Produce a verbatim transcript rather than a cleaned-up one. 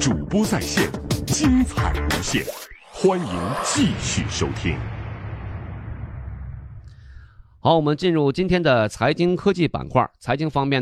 主播在线，精彩无限，欢迎继续收听。 好，我们进入今天的财经科技板块。财经方面